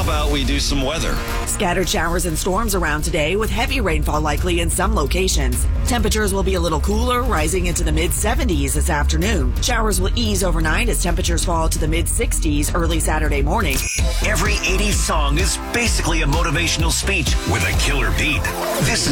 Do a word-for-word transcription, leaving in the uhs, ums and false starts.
how about we do some weather? Scattered showers and storms around today with heavy rainfall likely in some locations. Temperatures will be a little cooler, rising into the mid seventies this afternoon. Showers will ease overnight as temperatures fall to the mid sixties early Saturday morning. Every eighties song is basically a motivational speech with a killer beat. This is